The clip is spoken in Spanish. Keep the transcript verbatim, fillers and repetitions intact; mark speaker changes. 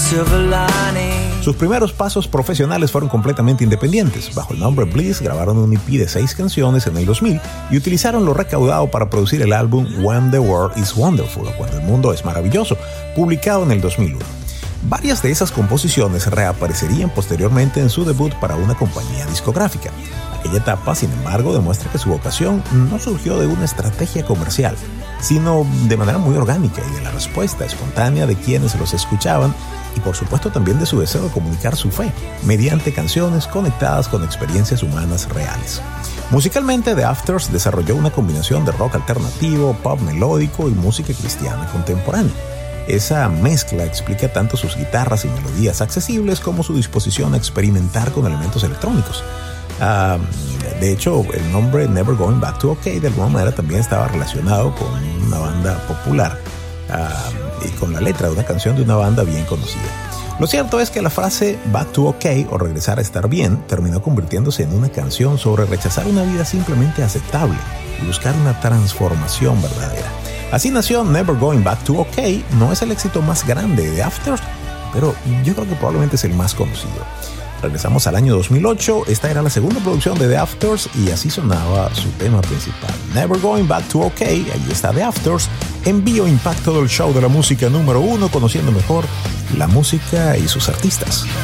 Speaker 1: silver lining.
Speaker 2: Sus primeros pasos profesionales fueron completamente independientes. Bajo el nombre Bliss grabaron un E P de seis canciones en el dos mil y utilizaron lo recaudado para producir el álbum When the World is Wonderful, o Cuando el Mundo es Maravilloso, publicado en el dos mil uno. Varias de esas composiciones reaparecerían posteriormente en su debut para una compañía discográfica. Aquella etapa, sin embargo, demuestra que su vocación no surgió de una estrategia comercial, sino de manera muy orgánica y de la respuesta espontánea de quienes los escuchaban, y por supuesto también de su deseo de comunicar su fe mediante canciones conectadas con experiencias humanas reales. Musicalmente, The Afters desarrolló una combinación de rock alternativo, pop melódico y música cristiana contemporánea. Esa mezcla explica tanto sus guitarras y melodías accesibles como su disposición a experimentar con elementos electrónicos. Uh, de hecho, el nombre Never Going Back to OK de alguna manera también estaba relacionado con una banda popular uh, y con la letra de una canción de una banda bien conocida. Lo cierto es que la frase Back to OK, o regresar a estar bien, terminó convirtiéndose en una canción sobre rechazar una vida simplemente aceptable y buscar una transformación verdadera. Así nació Never Going Back to OK. No es el éxito más grande de The Afters, pero yo creo que probablemente es el más conocido. Regresamos al año dos mil ocho, esta era la segunda producción de The Afters y así sonaba su tema principal. Never Going Back to OK, allí está The Afters, envío impacto del show de la música número uno, conociendo mejor la música y sus artistas.